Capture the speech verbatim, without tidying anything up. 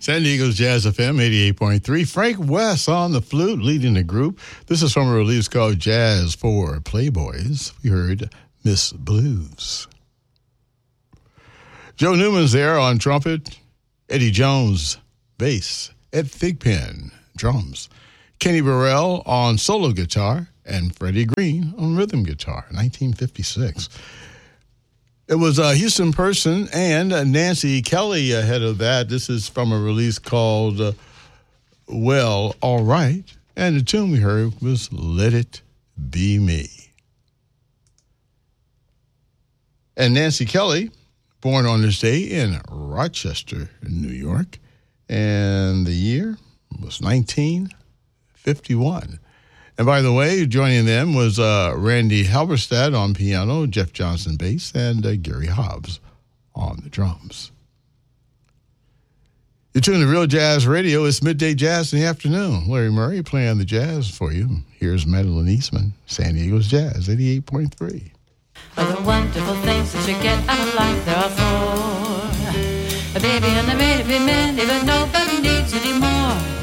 San Diego's Jazz F M eighty-eight point three. Frank West on the flute leading the group. This is from a release called Jazz for Playboys. We heard Miss Blues. Joe Newman's there on trumpet. Eddie Jones, bass. Ed Thigpen, drums. Kenny Burrell on solo guitar. And Freddie Green on rhythm guitar, nineteen fifty-six. It was uh, Houston Person and uh, Nancy Kelly ahead of that. This is from a release called uh, Well, All Right. And the tune we heard was Let It Be Me. And Nancy Kelly, born on this day in Rochester, New York. And the year was nineteen fifty-one. And by the way, joining them was uh, Randy Halberstadt on piano, Jeff Johnson bass, and uh, Gary Hobbs on the drums. You're tuning to Real Jazz Radio. It's Midday Jazz in the afternoon. Larry Murray playing the jazz for you. Here's Madeline Eastman, San Diego's Jazz, eighty-eight point three. All the wonderful things that you get out of life, there are four. A baby and a baby man, even nobody needs any more.